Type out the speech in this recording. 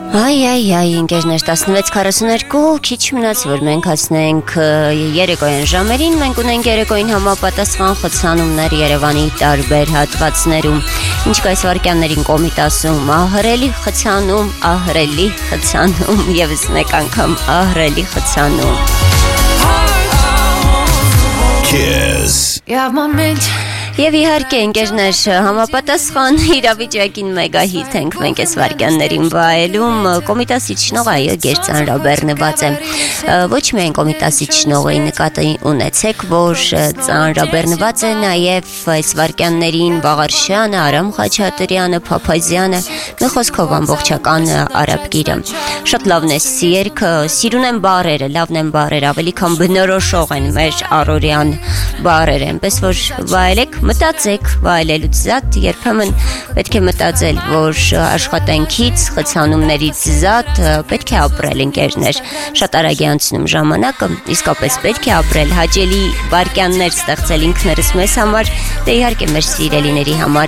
Այ, ընկերներ 16:42, քիչ մնաց, որ մենք հասնենք երեկոյան ժամերին, մենք ունենք երեկոյին համապատասխան խցանումներ Երևանի տարբեր հատվածներում, ինչ կայս վարքյաններին Կոմիտասում ահռելի խցանում, եւս մեկ անգամ ահռելի խցանում Եվ իհարկե ընկերներ համապատասխան իրավիճակին մեգահիթ ենք մենք այս վարքյաններին վայելում Կոմիտասի ճշնող այո գերծանրաբեռնված է ոչ միայն Կոմիտասի ճշնողի նկատի ունեցեք որ ծանրաբեռնված է նաև այս վարքյաններին Վաղարշյանը, Արամ Խաչատրյանը, Փափազյանը մի խոսքով ամբողջական արաբգիրը շատ լավն է երգը սիրուն են բառերը լավն են բառերը ավելի քան բնորոշող են մեր առօրյան բառերը այնպես որ վայելեք մտածեք վայելելուց զատ երբեմն պետք է մտածել որ աշխատանքից խցանումներից զատ պետք է ապրել ընկերներ շատ արագ է անցնում ժամանակը իսկապես պետք է ապրել հաճելի վարքյաններ ստեղծել ինքներս մեզ համար դե իհարկե մեր սիրելիների համար